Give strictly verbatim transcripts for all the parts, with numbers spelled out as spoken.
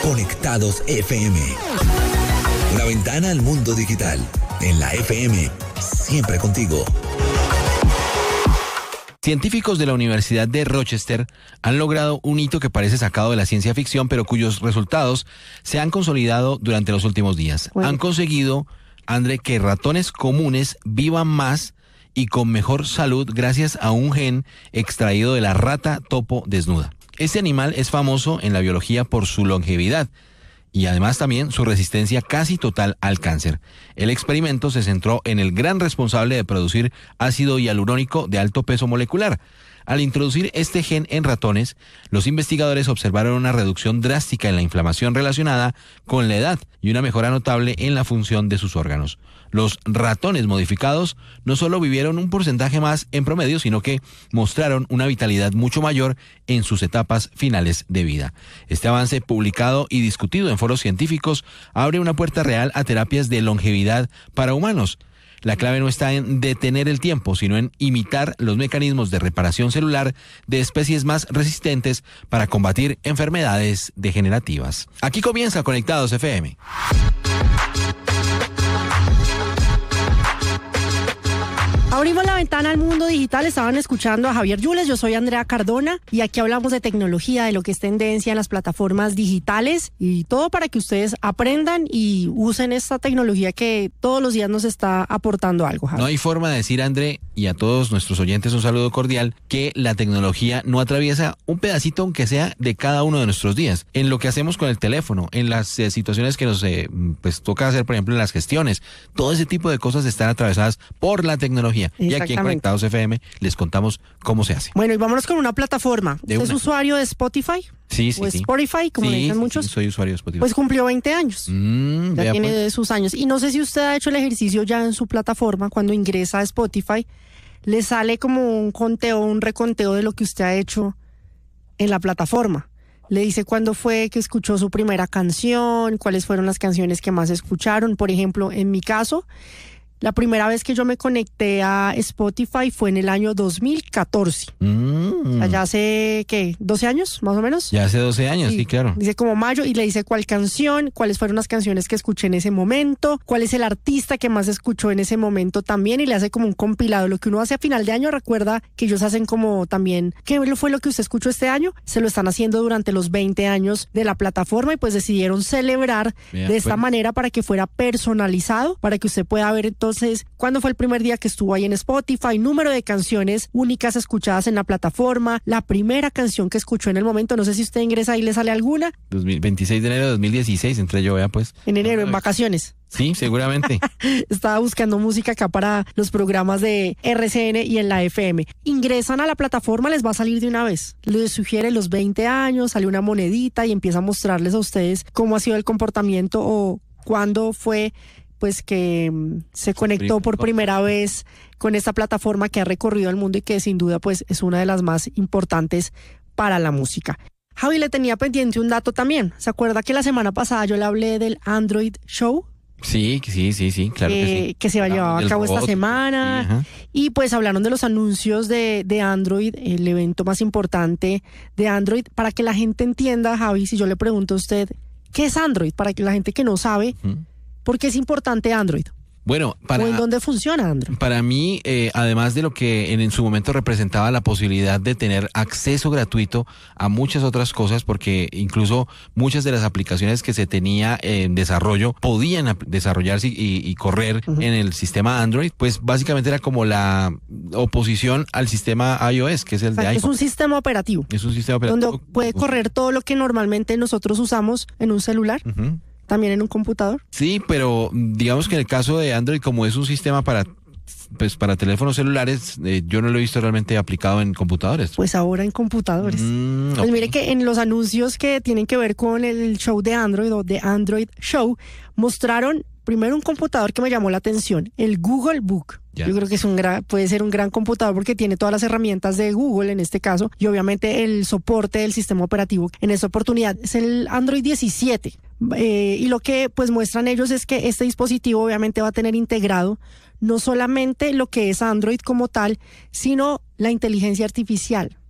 Conectados F M. Una ventana al mundo digital. En la F M, siempre contigo. Científicos de la Universidad de Rochester han logrado un hito que parece sacado de la ciencia ficción, pero cuyos resultados se han consolidado durante los últimos días. Bueno. Han conseguido, André, que ratones comunes vivan más y con mejor salud gracias a un gen extraído de la rata topo desnuda. Este animal es famoso en la biología por su longevidad y además también su resistencia casi total al cáncer. El experimento se centró en el gran responsable de producir ácido hialurónico de alto peso molecular. Al introducir este gen en ratones, los investigadores observaron una reducción drástica en la inflamación relacionada con la edad y una mejora notable en la función de sus órganos. Los ratones modificados no solo vivieron un porcentaje más en promedio, sino que mostraron una vitalidad mucho mayor en sus etapas finales de vida. Este avance, publicado y discutido en foros científicos, abre una puerta real a terapias de longevidad para humanos. La clave no está en detener el tiempo, sino en imitar los mecanismos de reparación celular de especies más resistentes para combatir enfermedades degenerativas. Aquí comienza Conectados F M. Abrimos la ventana al mundo digital. Estaban escuchando a Javier Yules, yo soy Andrea Cardona y aquí hablamos de tecnología, de lo que es tendencia en las plataformas digitales y todo para que ustedes aprendan y usen esta tecnología que todos los días nos está aportando algo, Javier. No hay forma de decir, André, y a todos nuestros oyentes un saludo cordial, que la tecnología no atraviesa un pedacito, aunque sea de cada uno de nuestros días, en lo que hacemos con el teléfono, en las eh, situaciones que nos eh, pues toca hacer, por ejemplo, en las gestiones. Todo ese tipo de cosas están atravesadas por la tecnología. Y aquí en Conectados F M les contamos cómo se hace. Bueno, y vámonos con una plataforma. De ¿Usted una. es usuario de Spotify? Sí, sí, ¿O sí. Spotify, como sí, le dicen sí, muchos? Sí, soy usuario de Spotify. Pues cumplió veinte años. Mm, ya tiene pues. sus años. Y no sé si usted ha hecho el ejercicio ya en su plataforma. Cuando ingresa a Spotify, le sale como un conteo, un reconteo de lo que usted ha hecho en la plataforma. Le dice cuándo fue que escuchó su primera canción, cuáles fueron las canciones que más escucharon. Por ejemplo, en mi caso, la primera vez que yo me conecté a Spotify fue en el año dos mil catorce. Mm. O sea, ya hace, ¿qué? ¿doce años, más o menos? Ya hace doce años, sí, sí, claro. Dice como mayo y le dice cuál canción, cuáles fueron las canciones que escuché en ese momento, cuál es el artista que más escuchó en ese momento también, y le hace como un compilado. Lo que uno hace a final de año, recuerda que ellos hacen como también, ¿qué fue lo que usted escuchó este año? Se lo están haciendo durante los veinte años de la plataforma y pues decidieron celebrar Bien, de esta pues. manera para que fuera personalizado, para que usted pueda ver entonces cuándo fue el primer día que estuvo ahí en Spotify, número de canciones únicas escuchadas en la plataforma, la primera canción que escuchó en el momento. No sé si usted ingresa y le sale alguna. veintiséis de enero de dos mil dieciséis, entré yo, vea pues. En enero, en vacaciones. Sí, seguramente. Estaba buscando música acá para los programas de R C N y en la F M. Ingresan a la plataforma, les va a salir de una vez. Les sugiere los veinte años, sale una monedita y empieza a mostrarles a ustedes cómo ha sido el comportamiento o cuándo fue pues que se conectó por primera vez con esta plataforma que ha recorrido el mundo y que sin duda pues es una de las más importantes para la música. Javi, le tenía pendiente un dato también. ¿Se acuerda que la semana pasada yo le hablé del Android Show? Sí, sí, sí, sí, claro eh, que sí. Que se va a llevar a cabo esta semana. Sí, y pues hablaron de los anuncios de, de Android, el evento más importante de Android. Para que la gente entienda, Javi, si yo le pregunto a usted, ¿qué es Android? Para que la gente que no sabe, uh-huh. ¿por qué es importante Android? Bueno, para, ¿o en dónde funciona Android? Para mí, eh, además de lo que en, en su momento representaba la posibilidad de tener acceso gratuito a muchas otras cosas, porque incluso muchas de las aplicaciones que se tenía en desarrollo podían ap- desarrollarse y, y correr uh-huh. en el sistema Android, pues básicamente era como la oposición al sistema iOS, que es el o sea, de iPhone. Es un sistema operativo. Es un sistema operativo. Donde puede correr todo lo que normalmente nosotros usamos en un celular. Uh-huh. ¿También en un computador? Sí, pero digamos que en el caso de Android, como es un sistema para pues para teléfonos celulares, eh, yo no lo he visto realmente aplicado en computadores. Pues ahora en computadores. Mm, okay. Pues mire que en los anuncios que tienen que ver con el show de Android o de Android Show, mostraron primero un computador que me llamó la atención, el Google Book. Ya. Yo creo que es un gran, puede ser un gran computador porque tiene todas las herramientas de Google en este caso y obviamente el soporte del sistema operativo en esta oportunidad es el Android diecisiete. Eh, y lo que pues muestran ellos es que este dispositivo obviamente va a tener integrado no solamente lo que es Android como tal, sino la inteligencia artificial.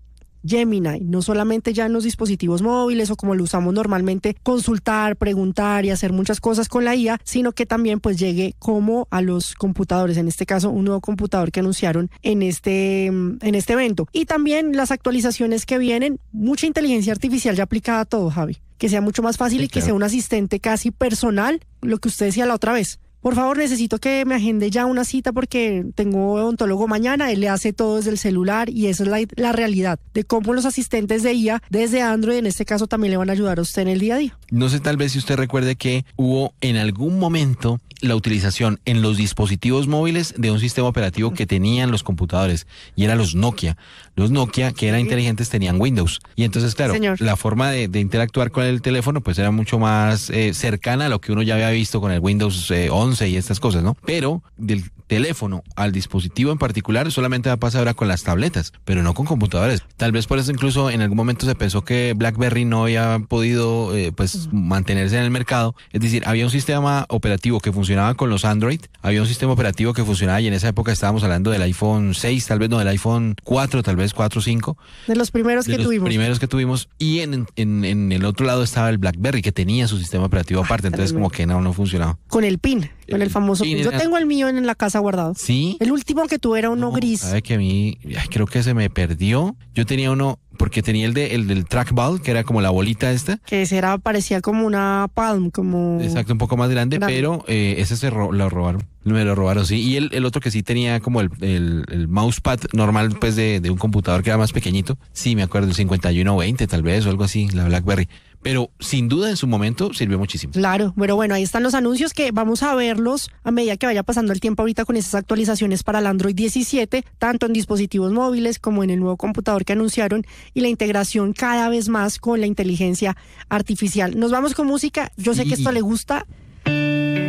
Gemini, no solamente ya en los dispositivos móviles o como lo usamos normalmente, consultar, preguntar y hacer muchas cosas con la I A, sino que también pues llegue como a los computadores, en este caso un nuevo computador que anunciaron en este, en este evento. Y también las actualizaciones que vienen, mucha inteligencia artificial ya aplicada a todo, Javi, que sea mucho más fácil Sí, y que claro. sea un asistente casi personal, lo que usted decía la otra vez. Por favor, necesito que me agende ya una cita porque tengo odontólogo mañana, él le hace todo desde el celular y esa es la, la realidad de cómo los asistentes de I A desde Android en este caso también le van a ayudar a usted en el día a día. No sé, tal vez si usted recuerde que hubo en algún momento la utilización en los dispositivos móviles de un sistema operativo que tenían los computadores y eran los Nokia. Los Nokia que eran inteligentes tenían Windows y entonces claro, Señor. la forma de, de interactuar con el teléfono pues era mucho más eh, cercana a lo que uno ya había visto con el Windows eh, once y estas cosas, ¿no? Pero del teléfono al dispositivo en particular solamente va a pasar ahora con las tabletas, pero no con computadores. Tal vez por eso incluso en algún momento se pensó que BlackBerry no había podido eh, pues mantenerse en el mercado. Es decir, había un sistema operativo que funcionaba con los Android, había un sistema operativo que funcionaba y en esa época estábamos hablando del iPhone seis, tal vez no, del iPhone cuatro, tal vez cuatro o cinco. De los primeros De que los tuvimos. primeros que tuvimos y en, en, en el otro lado estaba el BlackBerry que tenía su sistema operativo aparte, entonces como que no, no funcionaba. Con el PIN, con el famoso PIN PIN. Yo era- tengo el mío en la casa guardado. Sí. El último que tuve era uno No, gris. Sabe que a mí, ay, creo que se me perdió. Yo tenía uno, porque tenía el de el del trackball, que era como la bolita esta. Que ese era, parecía como una Palm, como... Exacto, un poco más grande, Grande. pero eh, ese se ro- lo robaron. Me lo robaron, sí. Y el, el otro que sí tenía como el, el, el mousepad normal, pues, de, de un computador que era más pequeñito. Sí, me acuerdo, el cincuenta y uno veinte tal vez, o algo así, la BlackBerry. Pero sin duda en su momento sirvió muchísimo. Claro, pero bueno, ahí están los anuncios que vamos a verlos a medida que vaya pasando el tiempo ahorita con esas actualizaciones para el Android diecisiete, tanto en dispositivos móviles como en el nuevo computador que anunciaron y la integración cada vez más con la inteligencia artificial. Nos vamos con música, yo sé Sí. que esto le gusta